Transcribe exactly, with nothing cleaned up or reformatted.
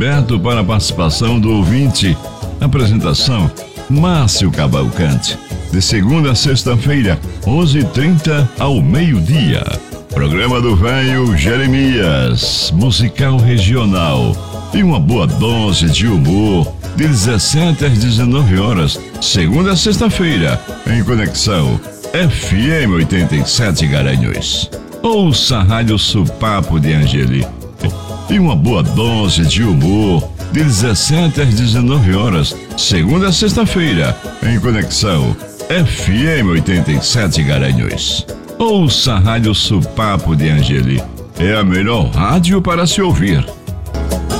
aberto para a participação do ouvinte. Apresentação: Márcio Cavalcante. De segunda a sexta-feira, onze e trinta ao meio-dia. Programa do Velho Jeremias, musical regional. E uma boa dose de humor, de dezessete às dezenove horas, segunda a sexta-feira, em conexão F M oitenta e sete Garanhuns. Ouça a Rádio Supapo de Angeli. E uma boa dose de humor, de dezessete às dezenove horas, segunda a sexta-feira, em conexão F M oitenta e sete Garanhuns. Ouça a Rádio Supapo de Angeli. É a melhor rádio para se ouvir.